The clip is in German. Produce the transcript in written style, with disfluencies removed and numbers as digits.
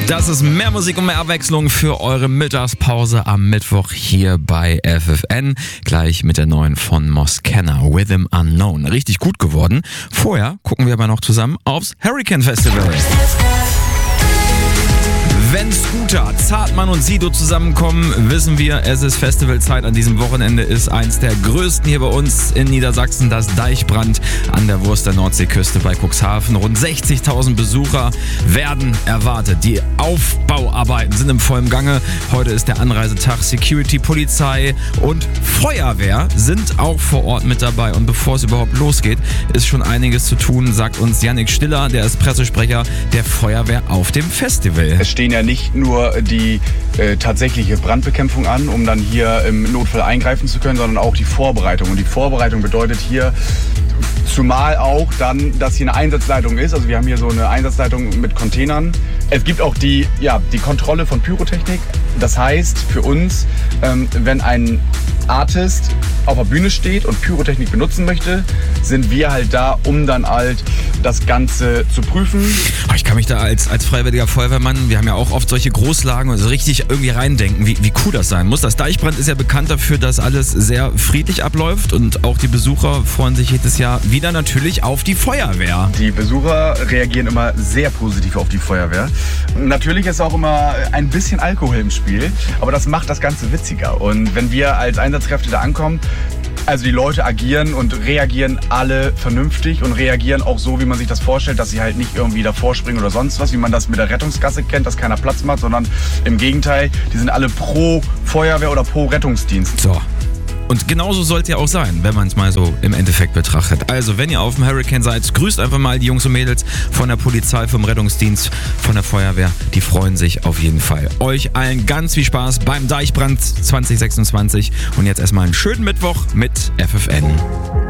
Das ist mehr Musik und mehr Abwechslung für eure Mittagspause am Mittwoch hier bei FFN. Gleich mit der neuen von Moskenna, Rhythm Unknown. Richtig gut geworden. Vorher gucken wir aber noch zusammen aufs Hurricane Festival. Wenn Scooter, Zartmann und Sido zusammenkommen, wissen wir, es ist Festivalzeit. An diesem Wochenende ist eins der größten hier bei uns in Niedersachsen, das Deichbrand an der Wurst der Nordseeküste bei Cuxhaven. Rund 60.000 Besucher werden erwartet. Die Aufbauarbeiten sind im vollen Gange. Heute ist der Anreisetag. Security, Polizei und Feuerwehr sind auch vor Ort mit dabei. Und bevor es überhaupt losgeht, ist schon einiges zu tun, sagt uns Yannick Stiller, der ist Pressesprecher der Feuerwehr auf dem Festival. Es stehen ja nicht nur die tatsächliche Brandbekämpfung an, um dann hier im Notfall eingreifen zu können, sondern auch die Vorbereitung. Und die Vorbereitung bedeutet hier zumal auch dann, dass hier eine Einsatzleitung ist. Also wir haben hier so eine Einsatzleitung mit Containern. Es gibt auch die Kontrolle von Pyrotechnik. Das heißt für uns, wenn ein Artist auf der Bühne steht und Pyrotechnik benutzen möchte, sind wir halt da, um dann halt das Ganze zu prüfen. Ich kann mich da als freiwilliger Feuerwehrmann, wir haben ja auch oft solche Großlagen, also richtig irgendwie reindenken, wie cool das sein muss. Das Deichbrand ist ja bekannt dafür, dass alles sehr friedlich abläuft und auch die Besucher freuen sich jedes Jahr wieder natürlich auf die Feuerwehr. Die Besucher reagieren immer sehr positiv auf die Feuerwehr. Natürlich ist auch immer ein bisschen Alkohol im Spiel, aber das macht das Ganze witziger. Und wenn wir als Einsatzkräfte da ankommen, also die Leute agieren und reagieren alle vernünftig und reagieren auch so, wie man sich das vorstellt, dass sie halt nicht irgendwie davor springen oder sonst was, wie man das mit der Rettungsgasse kennt, dass keiner Platz macht, sondern im Gegenteil, die sind alle pro Feuerwehr oder pro Rettungsdienst. So. Und genauso soll es ja auch sein, wenn man es mal so im Endeffekt betrachtet. Also, wenn ihr auf dem Hurricane seid, grüßt einfach mal die Jungs und Mädels von der Polizei, vom Rettungsdienst, von der Feuerwehr. Die freuen sich auf jeden Fall. Euch allen ganz viel Spaß beim Deichbrand 2026. Und jetzt erstmal einen schönen Mittwoch mit FFN.